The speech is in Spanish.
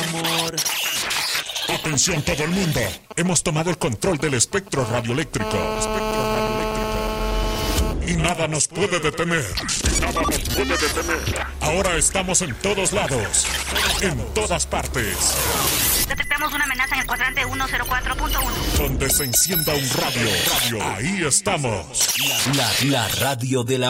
amor. Atención todo el mundo. Hemos tomado el control del espectro radioeléctrico. Y nada nos puede detener. Ahora estamos en todos lados. En todas partes. Detectamos una amenaza en el cuadrante 104.1. Donde se encienda un radio. Ahí estamos. La radio de la